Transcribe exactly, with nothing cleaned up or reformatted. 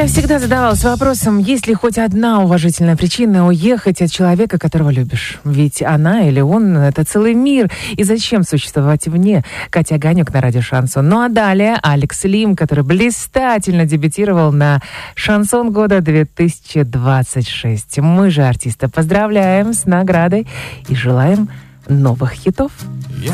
Я всегда задавалась вопросом, есть ли хоть одна уважительная причина уехать от человека, которого любишь. Ведь она или он — это целый мир. И зачем существовать вне? Катя Огонек на радио «Шансон». Ну а далее Алекс Лим, который блистательно дебютировал на «Шансон года две тысячи двадцать шесть». Мы же артиста поздравляем с наградой и желаем новых хитов.